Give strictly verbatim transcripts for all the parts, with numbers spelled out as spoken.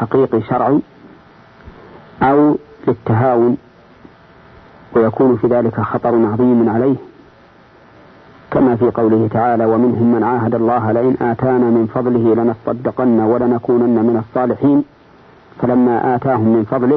حقيقي شرعي أو للتهاون، ويكون في ذلك خطر عظيم عليه، كما في قوله تعالى: ومنهم من عاهد الله لئن آتانا من فضله لنصدقن ولنكونن من الصالحين، فلما آتاهم من فضله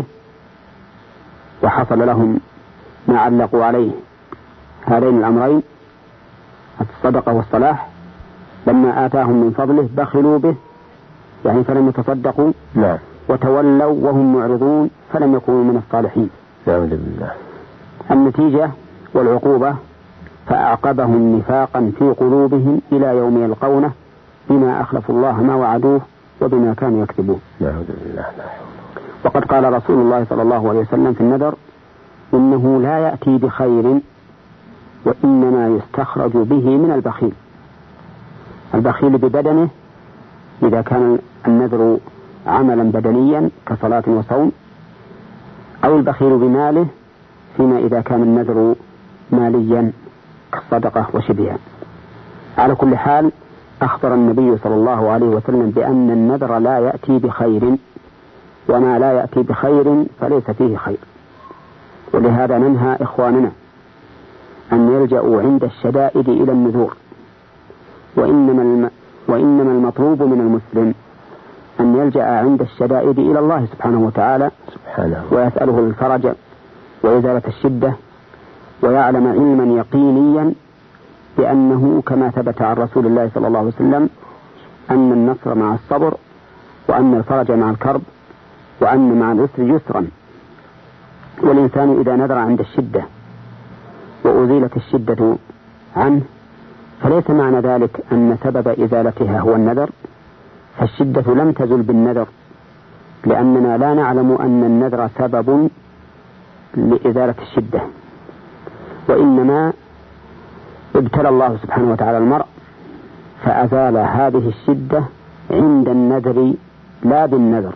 وحصل لهم ما علقوا عليه هذين الأمرين الصدقة والصلاح، لما آتاهم من فضله بخلوا به، يعني فلم يتصدقوا لا. وتولوا وهم معرضون فلم يكونوا من الصالحين. نعوذ بالله. النتيجة والعقوبة فأعقبهم نفاقا في قلوبهم إلى يوم يلقونه بما أخلفوا الله ما وعدوه وبما كانوا يكذبون. نعوذ بالله. وقد قال رسول الله صلى الله عليه وسلم في النذر: إنه لا يأتي بخير وإنما يستخرج به من البخيل. البخيل ببدنه إذا كان النذر عملا بدنيا كصلاة وصوم، أو البخيل بماله فيما إذا كان النذر ماليا كالصدقة وشبهها. على كل حال أخبر النبي صلى الله عليه وسلم بأن النذر لا يأتي بخير، وما لا يأتي بخير فليس فيه خير. ولهذا ننهى إخواننا أن يلجأوا عند الشدائد إلى النذور، وإنما, الم... وإنما المطلوب من المسلم أن يلجأ عند الشدائد إلى الله سبحانه وتعالى سبحانه، ويسأله الفرج وإزالة الشدة، ويعلم علما يقينيا بأنه كما ثبت عن رسول الله صلى الله عليه وسلم أن النصر مع الصبر، وأن الفرج مع الكرب، وأن مع العسر يسرا. والإنسان إذا نذر عند الشدة وأزيلت الشدة عنه فليس معنى ذلك أن سبب إزالتها هو النذر، فالشدة لم تزل بالنذر، لأننا لا نعلم أن النذر سبب لإزالة الشدة، وإنما ابتلى الله سبحانه وتعالى المرء فأزال هذه الشدة عند النذر لا بالنذر.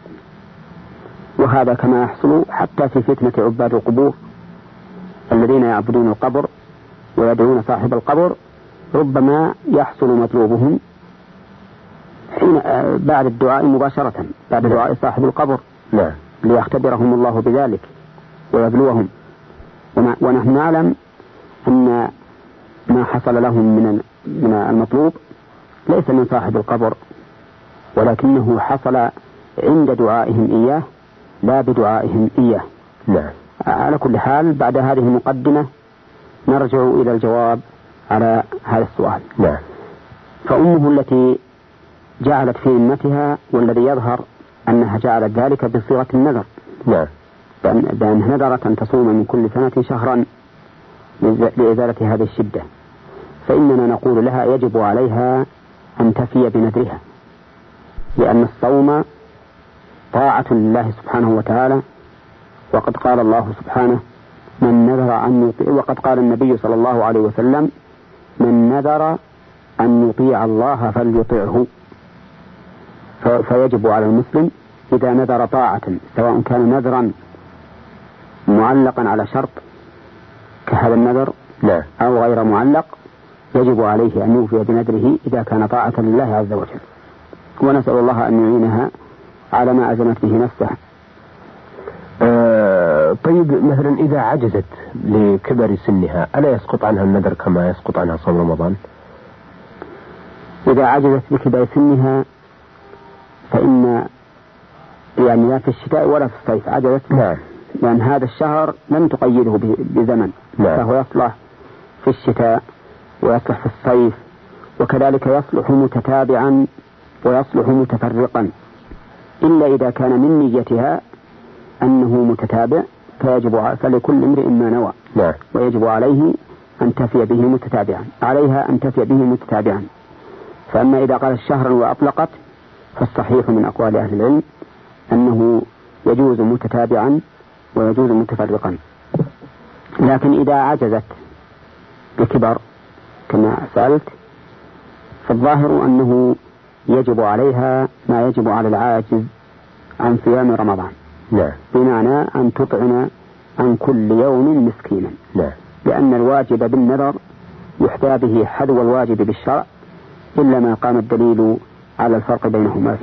وهذا كما يحصل حتى في فتنة عباد القبور الذين يعبدون القبر ويدعون صاحب القبر، ربما يحصل مطلوبهم حين بعد الدعاء مباشرة، بعد دعاء صاحب القبر، لا. ليختبرهم الله بذلك ويبلوهم. ونحن نعلم أن ما حصل لهم من من المطلوب ليس من صاحب القبر، ولكنه حصل عند دعائهم إياه لا بدعائهم إياه. لا. على كل حال بعد هذه المقدمة نرجع إلى الجواب على هذا السؤال. لا. فأمه التي جعلت في أمتها، والذي يظهر أنها جعلت ذلك بصيغة النذر، لا. بأنها نذرت أن تصوم من كل سنة شهرا لإزالة هذه الشدة، فإننا نقول لها يجب عليها أن تفي بنذرها، لأن الصوم طاعة لله سبحانه وتعالى، وقد قال الله سبحانه: من نذر أن يطيع، وقد قال النبي صلى الله عليه وسلم: من نذر أن يطيع الله فليطيعه. فيجب على المسلم إذا نذر طاعة، سواء كان نذرا معلقا على شرط كهذا النذر لا. أو غير معلق، يجب عليه أن يوفي بنذره إذا كان طاعة لله عز وجل. ونسأل الله أن يعينها على ما أزمت به نفسها. آه طيب، مثلا إذا عجزت لكبر سنها ألا يسقط عنها النذر كما يسقط عنها صوم رمضان؟ إذا عجزت لكبر سنها فإن يعني لا في الشتاء ولا في الصيف عجزت، نعم. لأن هذا الشهر لم تقيده بزمن، نعم. فهو يصلح في الشتاء ويصلح في الصيف، وكذلك يصلح متتابعا ويصلح متفرقا، إلا إذا كان من نيتها أنه متتابع فيجب فلكل امرئ ما نوى، نعم. ويجب عليه أن تفي به متتابعا، عليها أن تفي به متتابعا. فأما إذا قالت شهرا وأطلقت فالصحيح من أقوال أهل العلم أنه يجوز متتابعا ويجوز متفرقا. لكن إذا عجزت بكبر كما سألت فالظاهر أنه يجب عليها ما يجب على العاجز عن صيام رمضان، نعم. بمعنى أن تطعم عن كل يوم مسكينا، نعم. لأن الواجب بالنذر يحتى به حذو الواجب بالشرع، إلا ما قام الدليل على الفرق بينهما فيه.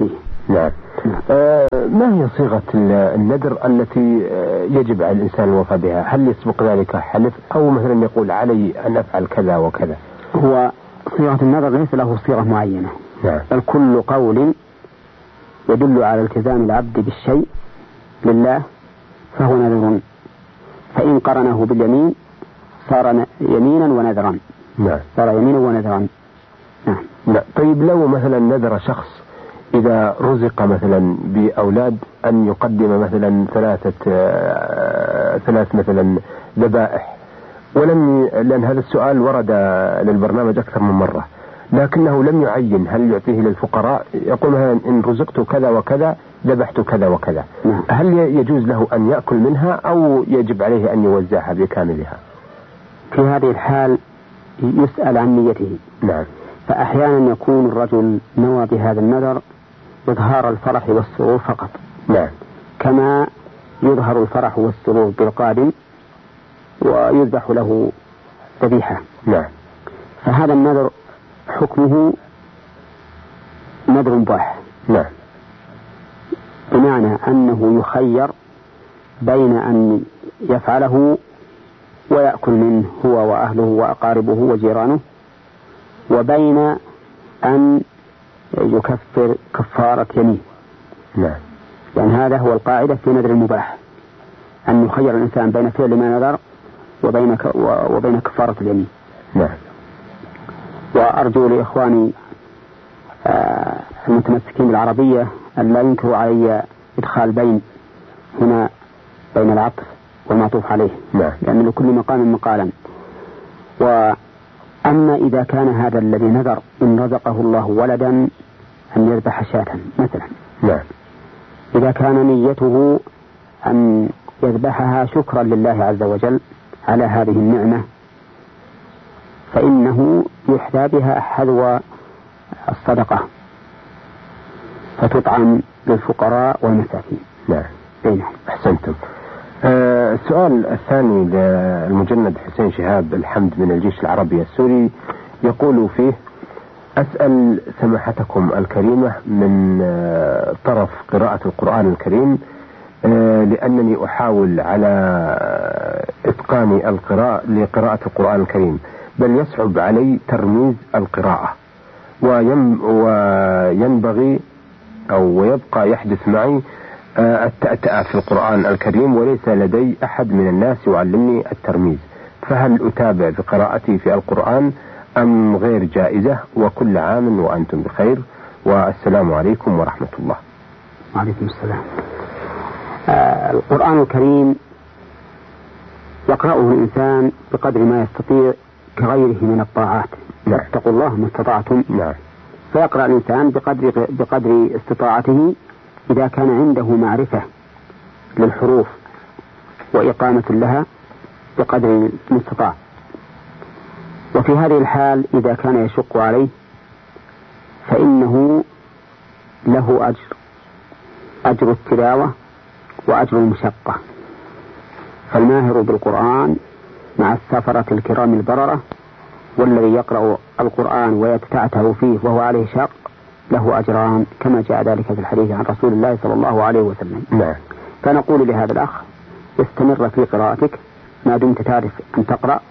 نعم. آه ما هي صيغة النذر التي آه يجب على الإنسان الوفاء بها؟ هل يسبق ذلك حلف أو مثلا يقول علي أن أفعل كذا وكذا؟ هو صيغة النذر ليس له صيغة معينة. نعم. بل كل قول يدل على التزام العبد بالشيء لله فهو نذر، فإن قرنه باليمين صار يمينا ونذرا. نعم. صار يمينا ونذرا. نعم. لا. طيب لو مثلا نذر شخص إذا رزق مثلا بأولاد أن يقدم مثلا ثلاثة آه ثلاث مثلا ذبائح، ولم ي... لأن هذا السؤال ورد للبرنامج أكثر من مرة، لكنه لم يعين هل يعطيه للفقراء، يقول مثلا إن رزقت كذا وكذا ذبحت كذا وكذا. نعم. هل يجوز له أن يأكل منها أو يجب عليه أن يوزعها بكاملها؟ في هذه الحال يسأل عن نيته. نعم. فأحيانا يكون الرجل نوى بهذا النذر إظهار الفرح والسرور فقط. نعم. كما يظهر الفرح والسرور بالقادم ويذبح له ذبيحة. نعم. فهذا النذر حكمه نذر مباح. نعم. بمعنى أنه يخير بين أن يفعله ويأكل منه هو وأهله وأقاربه وجيرانه، وبين أن يكفر كفارة يمين. نعم. يعني هذا هو القاعدة في نذر المباح، أن يخير الإنسان بين فعل ما نذر وبين وبين كفارة اليمين. نعم. وأرجو لإخواني المتمسكين بالعربية أن لا ينكروا علي إدخال بين هنا بين العطف والمعطوف عليه. نعم. لأن لكل مقام مقالا. وأما إذا كان هذا الذي نذر إن رزقه الله ولدا أن يذبح شاة مثلا. نعم. إذا كان نيته أن يذبحها شكرا لله عز وجل على هذه النعمة فإنه يحذى بها حذو الصدقة فتطعم للفقراء والمساكين. نعم. بينه. أحسنتم. آه السؤال الثاني للمجند حسين شهاب الحمد من الجيش العربي السوري يقول فيه: أسأل سماحتكم الكريمة من آه طرف قراءة القرآن الكريم، آه لأنني أحاول على إتقان القراءة لقراءة القرآن الكريم، بل يصعب علي ترميز القراءة، وينبغي أو ويبقى يحدث معي التأتأة في القرآن الكريم، وليس لدي أحد من الناس يعلمني الترميز، فهل أتابع بقراءتي في القرآن أم غير جائزة؟ وكل عام وأنتم بخير، والسلام عليكم ورحمة الله. وعليكم السلام. آه القرآن الكريم يقرأه الإنسان بقدر ما يستطيع كغيره من الطاعات. نعم. اتقوا الله ما استطعتم. نعم. فيقرأ الإنسان بقدر بقدر استطاعته إذا كان عنده معرفة للحروف وإقامة لها بقدر المستطاع. وفي هذه الحال إذا كان يشق عليه فإنه له أجر أجر التلاوة وأجر المشقة. فالماهر بالقرآن مع السفرة الكرام البررة، والذي يقرأ القرآن ويتتعتع فيه وهو عليه شاق له أجران، كما جاء ذلك في الحديث عن رسول الله صلى الله عليه وسلم. نعم. فنقول لهذا الأخ: استمر في قراءتك ما دمت تعرف أن تقرأ،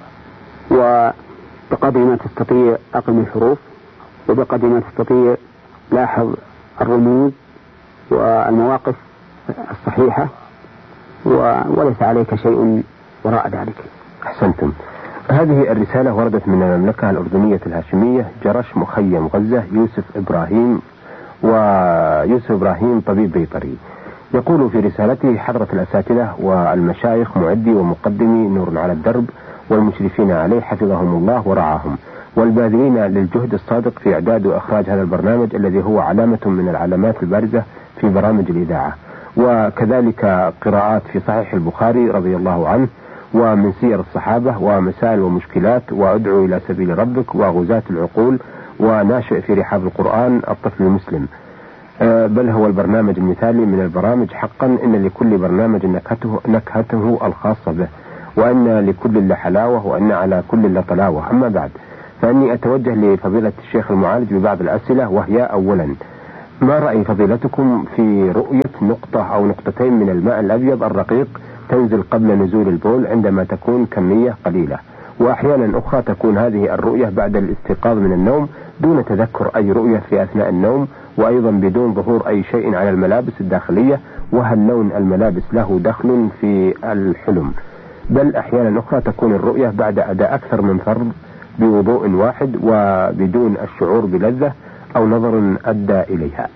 وبقدر ما تستطيع أقم الحروف، وبقدر ما تستطيع لاحظ الرموز والمواقف الصحيحة، وليس عليك شيء وراء ذلك. أحسنتم. هذه الرسالة وردت من المملكة الأردنية الهاشمية، جرش مخيم غزة، يوسف إبراهيم، ويوسف إبراهيم طبيب بيطري. يقول في رسالته: حضرة الأساتذة والمشايخ معدي ومقدمي نور على الدرب والمشرفين عليه حفظهم الله ورعاهم، والباذلين للجهد الصادق في إعداد وإخراج هذا البرنامج الذي هو علامة من العلامات البارزة في برامج الإذاعة، وكذلك قراءات في صحيح البخاري رضي الله عنه، ومن سير الصحابة، ومسائل ومشكلات، وأدعو إلى سبيل ربك، وغزاة العقول، وناشئ في رحاب القرآن الطفل المسلم. أه بل هو البرنامج المثالي من البرامج حقا. إن لكل برنامج نكهته, نكهته الخاصة به، وأن لكل لحلاوة، وأن على كل لطلاوة. أما بعد، فإني أتوجه لفضيلة الشيخ المعالج ببعض الأسئلة، وهي: أولا، ما رأي فضيلتكم في رؤية نقطة أو نقطتين من الماء الأبيض الرقيق تنزل قبل نزول البول عندما تكون كمية قليلة، وأحيانا أخرى تكون هذه الرؤية بعد الاستيقاظ من النوم دون تذكر أي رؤية في أثناء النوم، وأيضا بدون ظهور أي شيء على الملابس الداخلية؟ وهل لون الملابس له دخل في الحلم؟ بل أحيانا أخرى تكون الرؤية بعد أداء أكثر من فرض بوضوء واحد وبدون الشعور بلذة أو نظر أدى إليها.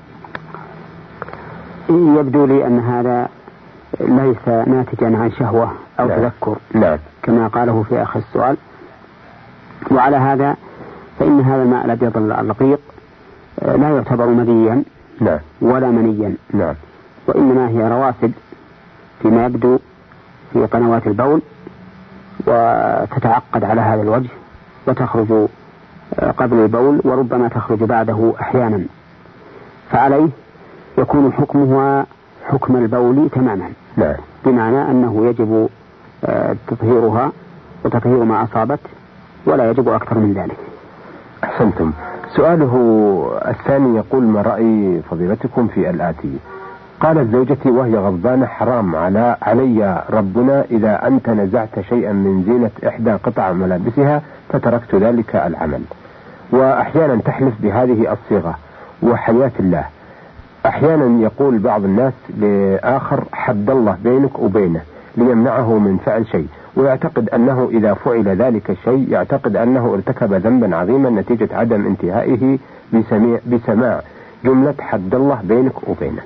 يبدو لي أن هذا ليس ناتجا عن شهوة أو لا. تذكر لا. كما قاله في آخر السؤال. وعلى هذا فإن هذا الماء الأبيض الرقيق لا يعتبر مذيا لا. ولا منيا، لا. وإنما هي رواسب فيما يبدو في قنوات البول، وتتعقد على هذا الوجه وتخرج قبل البول وربما تخرج بعده أحيانا، فعليه يكون حكمها حكم البول تماما. لا. بمعنى أنه يجب تطهيرها وتطهير ما أصابت ولا يجب أكثر من ذلك. أحسنتم. سؤاله الثاني يقول: ما رأي فضيلتكم في الآتي؟ قالت زوجتي وهي غضبانة: حرام على علي ربنا إذا أنت نزعت شيئا من زينة إحدى قطع ملابسها فتركت ذلك العمل. وأحيانا تحلف بهذه الصيغة: وحياة الله. أحيانا يقول بعض الناس لآخر: حد الله بينك وبينه، ليمنعه من فعل شيء، ويعتقد أنه إذا فعل ذلك الشيء يعتقد أنه ارتكب ذنبا عظيما نتيجة عدم انتهائه بسماع جملة حد الله بينك وبينه.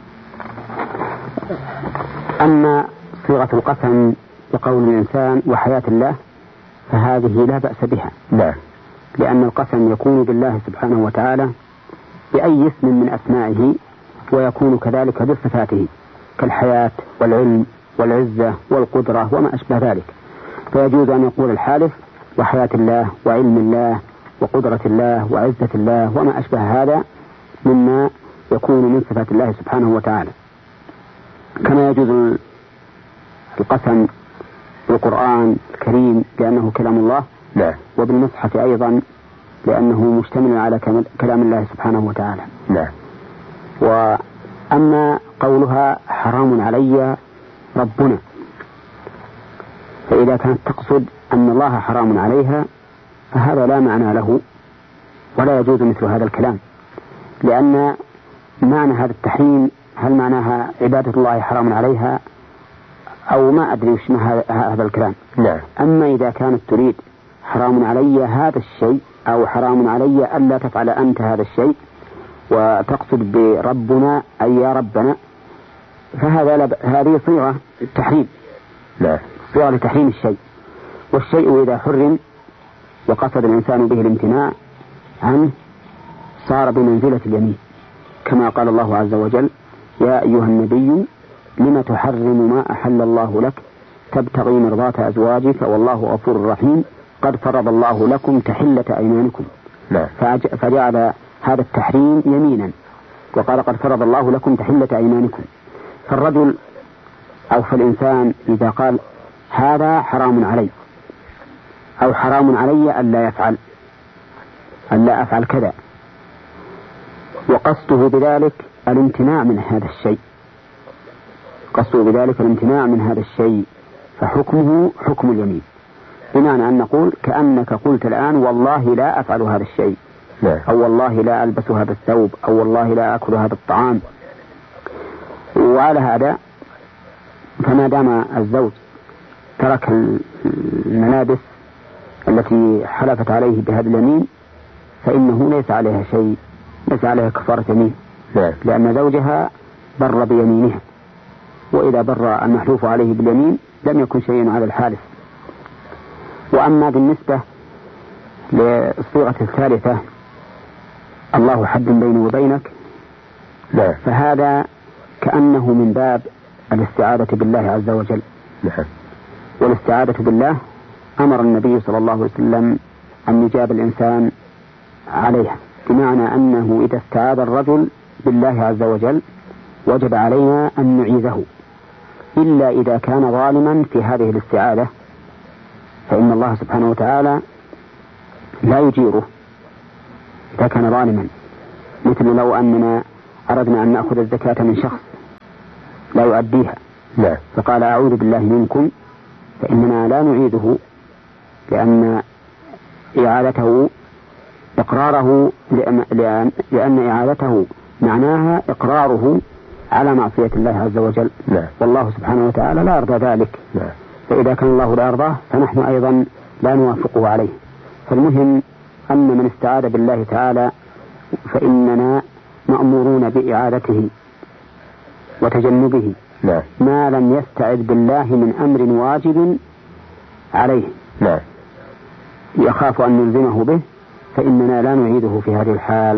أما صيغة القسم بقول الإنسان وحياة الله فهذه لا بأس بها. لا. لأن القسم يكون بالله سبحانه وتعالى بأي اسم من أسمائه، ويكون كذلك بصفاته كالحياة والعلم والعزة والقدرة وما أشبه ذلك، فيجوز أن يقول الحالف وحياة الله وعلم الله وقدرة الله وعزة الله وما أشبه هذا مما يكون من صفات الله سبحانه وتعالى. كما يجوز القسم بالقرآن الكريم لأنه كلام الله، لا. وبالمصحف أيضا لأنه مشتمل على كلام الله سبحانه وتعالى. لا. وأما قولها حرام علي ربنا، فإذا كانت تقصد أن الله حرام عليها فهذا لا معنى له ولا يجوز مثل هذا الكلام، لأن معنى هذا التحريم هل معناها عبادة الله حرام عليها أو ما أدري وش هذا الكلام. نعم. أما إذا كانت تريد حرام علي هذا الشيء أو حرام علي ألا تفعل أنت هذا الشيء وتقصد بربنا أي يا ربنا، فهذا لب... هذه صيغة التحريم. لا. صيغة لتحريم الشيء، والشيء إذا حرم وقصد الإنسان به الامتناع عنه صار بمنزلة اليمين، كما قال الله عز وجل: يا أيها النبي لم تحرم ما أحل الله لك تبتغي مرضات أزواجك والله غفور رحيم قد فرض الله لكم تحلة أيمانكم. لا. فجعل هذا التحريم يمينا وقال قد فرض الله لكم تحلة أيمانكم. فالرجل أو فالإنسان إذا قال هذا حرام علي أو حرام علي ألا يفعل ألا أفعل كذا، وقصده بذلك الامتناع من هذا الشيء قصده بذلك الامتناع من هذا الشيء فحكمه حكم اليمين، بمعنى أن نقول كأنك قلت الآن والله لا أفعل هذا الشيء، لا. أو والله لا ألبس هذا الثوب، أو والله لا أكل هذا الطعام. وعلى هذا فما دام الزوج ترك الملابس التي حلفت عليه بهذا اليمين فإنه ليس عليها شيء، ليس عليها كفارة يمين، لأن زوجها بر بيمينها، وإذا بر المحلوف عليه باليمين لم يكن شيء على الحالف. وأما بالنسبة للصيغة الثالثة الله حد بيني وبينك، لا. فهذا كأنه من باب الاستعاذة بالله عز وجل. لا. والاستعاذة بالله أمر النبي صلى الله عليه وسلم أن يجاب الإنسان عليها، بمعنى أنه إذا استعاذ الرجل بالله عز وجل وجب علينا أن نعيذه، إلا إذا كان ظالما في هذه الاستعاذة فإن الله سبحانه وتعالى لا يجيره إذا كان ظالما، مثل لو أننا أردنا أن نأخذ الزكاة من شخص لا يؤديها نعم. فقال أعوذ بالله منكم، فإننا لا نعيده، لأن إعادته إقراره لأن, لأن, لأن إعادته معناها إقراره على معصية الله عز وجل. نعم. والله سبحانه وتعالى لا يرضى ذلك. نعم. فإذا كان الله لا يرضاه فنحن أيضا لا نوافقه عليه. فالمهم أن من استعاذ بالله تعالى فإننا مأمورون بإعادته وتجنبه. نعم. ما لم يستعذ بالله من أمر واجب عليه نعم. يخاف أن نلزمه به، فإننا لا نعيده في هذه الحال.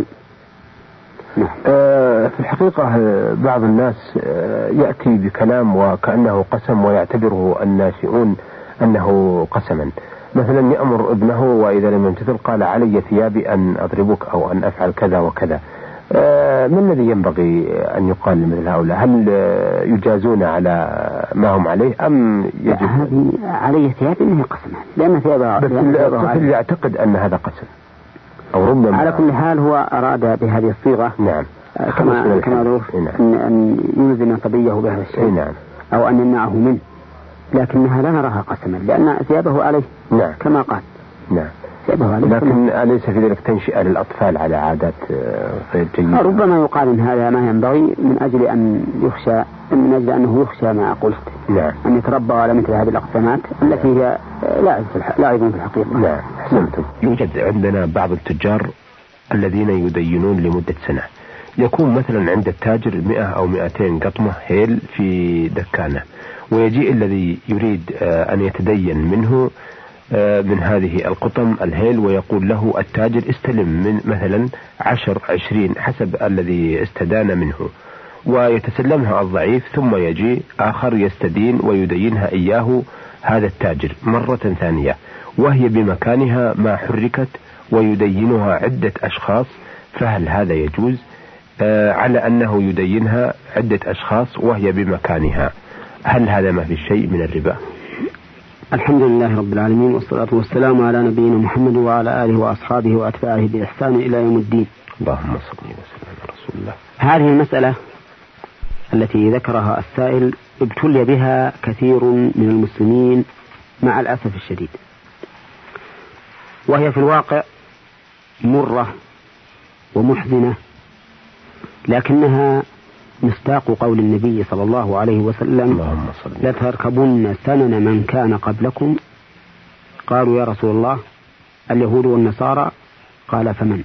نعم. آه في الحقيقة بعض الناس آه يأتي بكلام وكأنه قسم ويعتبره الناشئون أنه قسما. مثلا يأمر ابنه وإذا لم يمتثل قال علي ثيابي أن أضربك أو أن أفعل كذا وكذا. آه ما الذي ينبغي أن يقال لمثل هؤلاء؟ هل آه يجازون على ما هم عليه أم يجب؟ هذه علي ثيابي إنه قسم، لأن ثيابه بس الطفل يعتقد أن هذا قسم أو ربما. على كل حال هو أراد بهذه الصيغة. نعم. كما كما معروف نعم. أن, أن يلزم صبيه بهذا الشيء. نعم. أو أن يمنعه منه، لكنها لا نراها قسما لأن ثيابه عليه. نعم. كما قال. نعم. ثيابه عليه. لكن أليس في ذلك تنشئة للأطفال على عادات غير جيدة؟ ربما يقال إن هذا ما ينبغي من أجل أن يخشى من أجل أنه يخشى ما قلت. نعم. أن يتربى على مثل هذه الأقسامات التي هي لاعب في الحقيقة. نعم. أحسنتم. يوجد عندنا بعض التجار الذين يدينون لمدة سنة. يكون مثلا عند التاجر مئة أو مئتين قطمة هيل في دكانة، ويجيء الذي يريد أن يتدين منه من هذه القطم الهيل ويقول له التاجر استلم من مثلا عشر عشرين حسب الذي استدان منه، ويتسلمها الضعيف ثم يجي آخر يستدين ويدينها إياه هذا التاجر مرة ثانية وهي بمكانها ما حركت ويدينها عدة أشخاص. فهل هذا يجوز آه على أنه يدينها عدة أشخاص وهي بمكانها؟ هل هذا ما في شيء من الربا؟ الحمد لله رب العالمين، والصلاة والسلام على نبينا محمد وعلى آله وأصحابه وأتباعه بإحسان إلى يوم الدين. اللهم صل وسلم على رسول الله. هذه المسألة التي ذكرها السائل ابتلي بها كثير من المسلمين مع الأسف الشديد، وهي في الواقع مرة ومحزنة، لكنها مصداق قول النبي صلى الله عليه وسلم: لتركبن سنن من كان قبلكم. قالوا: يا رسول الله اليهود والنصارى؟ قال: فمن؟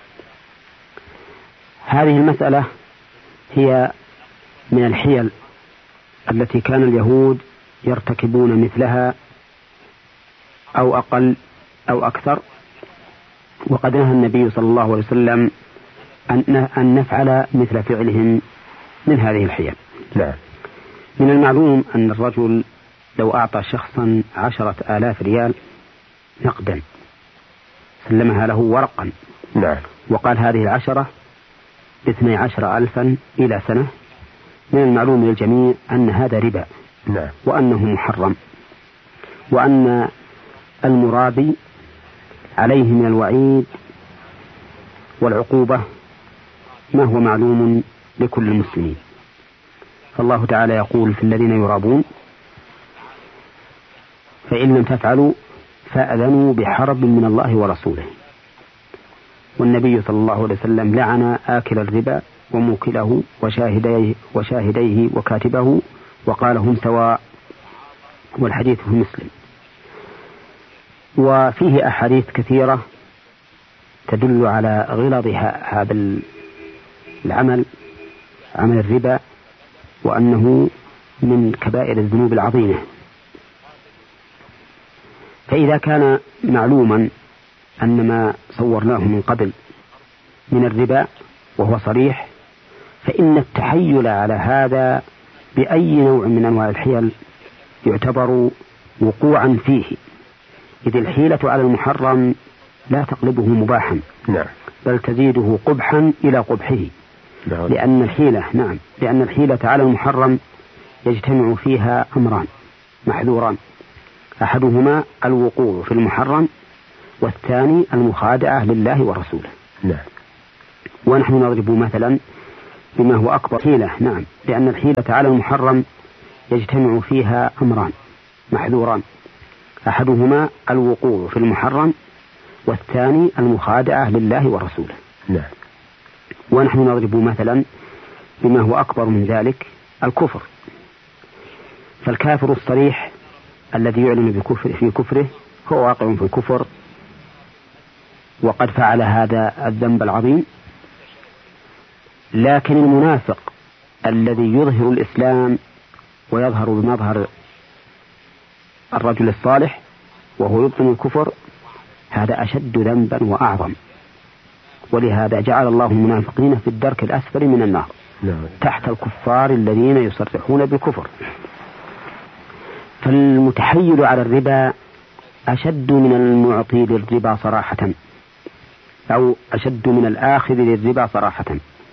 هذه المسألة هي من الحيل التي كان اليهود يرتكبون مثلها أو أقل أو أكثر، وقد نهى النبي صلى الله عليه وسلم أن نفعل مثل فعلهم من هذه الحيل. لا. من المعلوم أن الرجل لو أعطى شخصا عشرة آلاف ريال نقدا سلمها له ورقا، لا. وقال هذه العشرة باثني عشر ألفا إلى سنة، من المعلوم للجميع أن هذا ربا، لا. وأنه محرم، وأن المرابي عليه من الوعيد والعقوبة ما هو معلوم لكل المسلمين. فالله تعالى يقول في الذين يرابون: فإن لم تفعلوا فأذنوا بحرب من الله ورسوله. والنبي صلى الله عليه وسلم لعن آكل الربا وموكله وشاهديه, وشاهديه وكاتبه وقال: هم سواء. والحديث في مسلم. وفيه أحاديث كثيرة تدل على غلظ هذا العمل، عمل الربا، وأنه من كبائر الذنوب العظيمة. فإذا كان معلوما أن ما صورناه من قبل من الربا وهو صريح، فإن التحيل على هذا بأي نوع من أنواع الحيل يعتبر وقوعا فيه، إذ الحيلة على المحرم لا تقلبه مباحا، نعم، بل تزيده قبحا إلى قبحه. نعم. لأن الحيلة نعم لأن الحيلة على المحرم يجتمع فيها أمران محذوران: أحدهما الوقوع في المحرم، والثاني المخادعة لله ورسوله. نعم. ونحن نضرب مثلا بما هو أكبر حيلة. نعم، لأن الحيلة على المحرم يجتمع فيها أمران محذوران، أحدهما الوقوع في المحرم، والثاني المخادعة لله ورسوله. نعم. ونحن نضرب مثلا بما هو أكبر من ذلك الكفر. فالكافر الصريح الذي يعلن بكفر في كفره هو واقع في الكفر وقد فعل هذا الذنب العظيم. لكن المنافق الذي يظهر الإسلام ويظهر بمظهر الرجل الصالح وهو يبطن الكفر، هذا أشد ذنبا وأعظم. ولهذا جعل الله المنافقين في الدرك الأسفل من النار تحت الكفار الذين يصرحون بالكفر. فالمتحيل على الربا أشد من المعطي للربا صراحة، أو أشد من الآخذ للربا صراحة،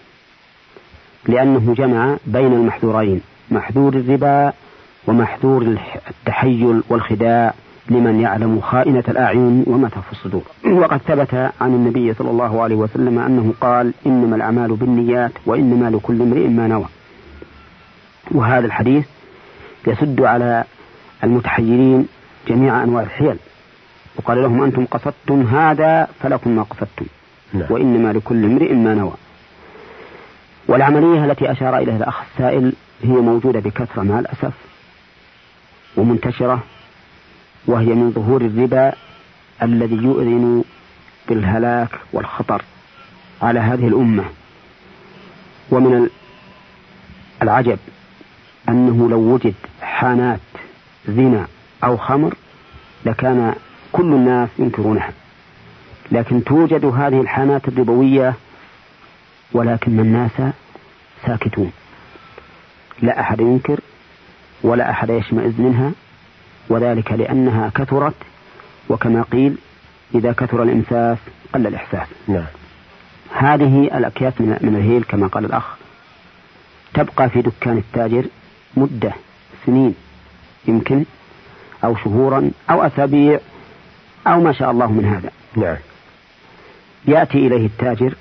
لأنه جمع بين المحذورين، محذور الربا ومحذور التحيل والخداع لمن يعلم خائنة الأعين وما تخفي الصدور. وقد ثبت عن النبي صلى الله عليه وسلم أنه قال: إنما الأعمال بالنيات وإنما لكل امرئ ما نوى. وهذا الحديث يسد على المتحيلين جميع أنواع الحيل، وقال لهم: أنتم قصدتم هذا فلكم ما قصدتم، وإنما لكل امرئ ما نوى. والعملية التي أشار إليها الأخ السائل هي موجودة بكثرة مع الأسف ومنتشرة، وهي من ظهور الربا الذي يؤذن بالهلاك والخطر على هذه الأمة. ومن العجب أنه لو وجد حانات زنا أو خمر لكان كل الناس ينكرونها، لكن توجد هذه الحانات الربوية ولكن الناس ساكتون، لا أحد ينكر ولا أحد يشمئز منها، وذلك لأنها كثرت، وكما قيل: إذا كثر الإمساس قل الإحساس. نعم. هذه الأكياس من الهيل كما قال الأخ تبقى في دكان التاجر مدة سنين يمكن، أو شهورا أو أسابيع أو ما شاء الله من هذا. نعم. يأتي إليه التاجر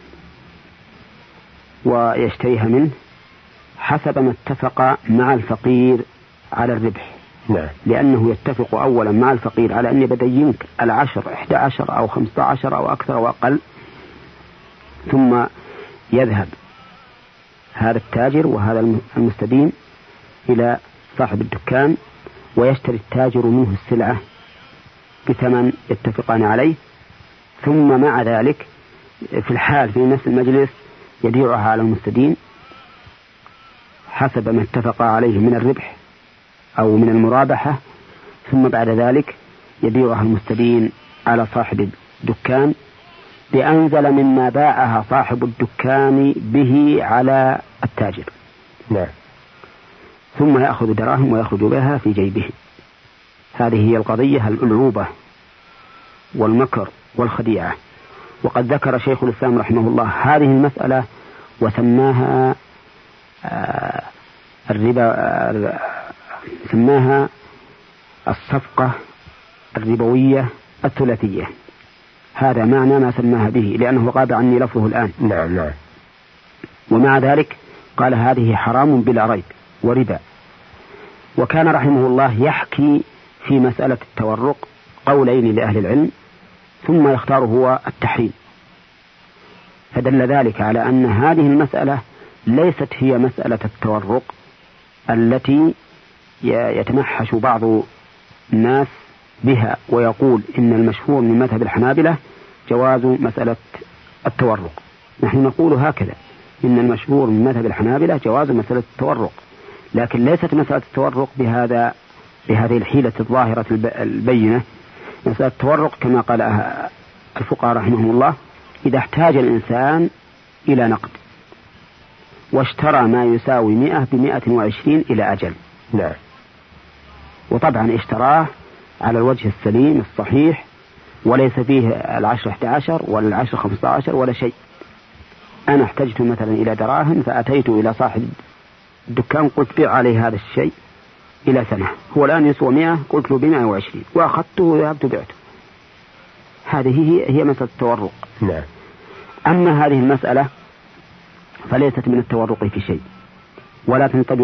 ويشتريها منه حسب ما اتفق مع الفقير على الربح. نعم. لأنه يتفق أولا مع الفقير على أن بدأ ينك العشر إحدى عشر أو خمسة عشر أو أكثر أو أقل، ثم يذهب هذا التاجر وهذا المستدين إلى صاحب الدكان ويشتري التاجر منه السلعة بثمن يتفقان عليه، ثم مع ذلك في الحال في نفس المجلس يبيعها على المستدين حسب ما اتفق عليه من الربح أو من المرابحة، ثم بعد ذلك يبيعها المستدين على صاحب الدكان بأنزل مما باعها صاحب الدكان به على التاجر. نعم. ثم يأخذ دراهم ويخرج بها في جيبه. هذه هي القضية الألعوبة والمكر والخديعة. وقد ذكر شيخ الإسلام رحمه الله هذه المسألة وسماها آه الربا آه سماها الصفقة الربوية الثلاثية. هذا معنى ما سماها به لأنه غاب عني لفظه الآن. نعم نعم. ومع ذلك قال هذه حرام بلا ريب وربا. وكان رحمه الله يحكي في مسألة التورق قولين لأهل العلم ثم يختار هو التحريم، فدل ذلك على أن هذه المسألة ليست هي مسألة التورق التي يتمحش بعض الناس بها ويقول إن المشهور من مذهب الحنابلة جواز مسألة التورق. نحن نقول هكذا، إن المشهور من مذهب الحنابلة جواز مسألة التورق، لكن ليست مسألة التورق بهذا بهذه الحيلة الظاهرة البينة. مسألة التورق كما قال الفقهاء رحمهم الله إذا احتاج الإنسان إلى نقد واشترى ما يساوي مئة بمئة وعشرين إلى أجل. نعم. وطبعا اشتراه على الوجه السليم الصحيح وليس فيه العشر احدى عشر ولا العشر خمسة عشر ولا شيء. أنا احتجت مثلا إلى دراهم فأتيت إلى صاحب الدكان قلت بيع عليه هذا الشيء إلى سنة، هو الآن يسوى مئة، قلت له بمئة وعشرين وأخذته وذهبت بعته. هذه هي, هي مسألة التورق. نعم. أما هذه المسألة فليست من التورق في شيء، ولا تنطبق